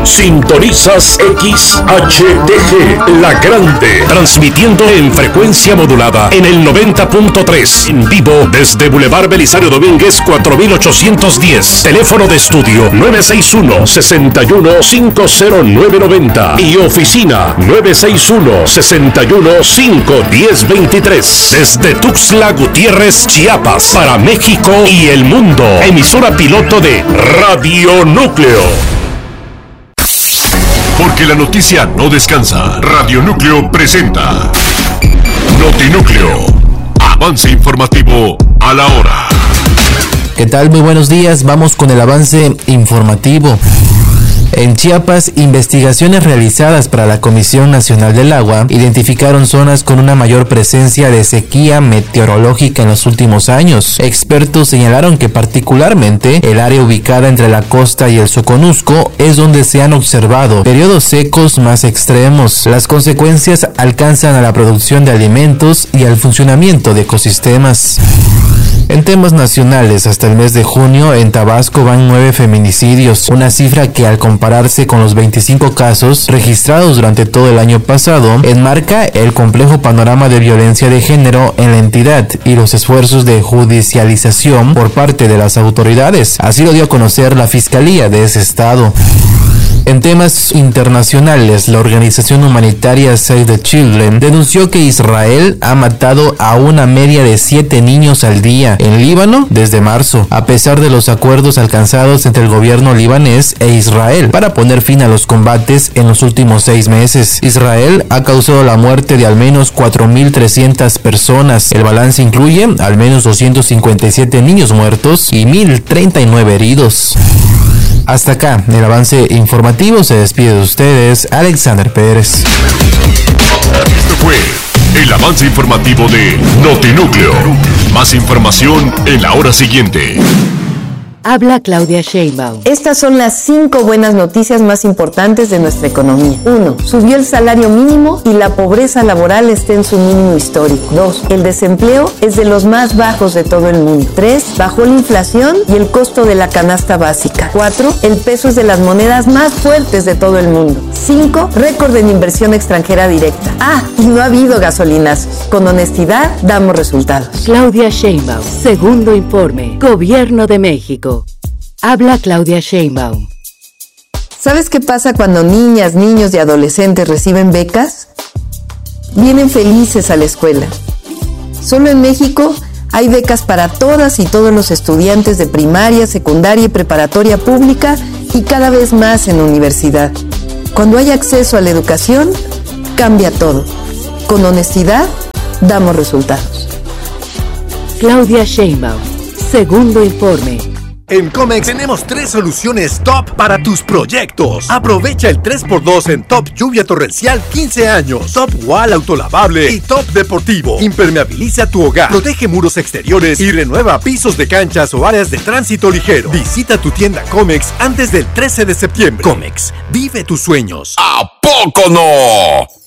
Sintonizas XHTG, La Grande, transmitiendo en frecuencia modulada en el 90.3, en vivo desde Boulevard Belisario Domínguez 4810, teléfono de estudio 961-61-50990 y oficina 961-61-51023, desde Tuxtla Gutiérrez, Chiapas, para México y el mundo. Emisora piloto de Radio Núcleo. Porque la noticia no descansa. Radio Núcleo presenta Notinúcleo, avance informativo a la hora. ¿Qué tal? Muy buenos días. Vamos con el avance informativo. En Chiapas, investigaciones realizadas para la Comisión Nacional del Agua identificaron zonas con una mayor presencia de sequía meteorológica en los últimos años. Expertos señalaron que particularmente el área ubicada entre la costa y el Soconusco es donde se han observado periodos secos más extremos. Las consecuencias alcanzan a la producción de alimentos y al funcionamiento de ecosistemas. En temas nacionales, hasta el mes de junio, en Tabasco van 9 feminicidios, una cifra que al compararse con los 25 casos registrados durante todo el año pasado, enmarca el complejo panorama de violencia de género en la entidad y los esfuerzos de judicialización por parte de las autoridades. Así lo dio a conocer la Fiscalía de ese estado. En temas internacionales, la organización humanitaria Save the Children denunció que Israel ha matado a una media de 7 niños al día en Líbano desde marzo, a pesar de los acuerdos alcanzados entre el gobierno libanés e Israel para poner fin a los combates en los últimos 6 meses. Israel ha causado la muerte de al menos 4.300 personas. El balance incluye al menos 257 niños muertos y 1.039 heridos. Hasta acá, el avance informativo. Se despide de ustedes, Alexander Pérez. Esto fue el avance informativo de Notinúcleo. Más información en la hora siguiente. Habla Claudia Sheinbaum. Estas son las 5 buenas noticias más importantes de nuestra economía. 1. Subió el salario mínimo y la pobreza laboral está en su mínimo histórico. 2. El desempleo es de los más bajos de todo el mundo. 3. Bajó la inflación y el costo de la canasta básica. 4. El peso es de las monedas más fuertes de todo el mundo. 5. Récord en inversión extranjera directa. Y no ha habido gasolinazos. Con honestidad damos resultados. Claudia Sheinbaum. Segundo informe. Gobierno de México. Habla Claudia Sheinbaum. ¿Sabes qué pasa cuando niñas, niños y adolescentes reciben becas? Vienen felices a la escuela. Solo en México hay becas para todas y todos los estudiantes de primaria, secundaria y preparatoria pública y cada vez más en universidad. Cuando hay acceso a la educación, cambia todo. Con honestidad, damos resultados. Claudia Sheinbaum. Segundo informe. En Comex tenemos 3 soluciones top para tus proyectos. Aprovecha el 3x2 en Top Lluvia Torrencial 15 años, Top Wall Autolavable y Top Deportivo. Impermeabiliza tu hogar, protege muros exteriores y renueva pisos de canchas o áreas de tránsito ligero. Visita tu tienda Comex antes del 13 de septiembre. Comex, vive tus sueños. ¿A poco no?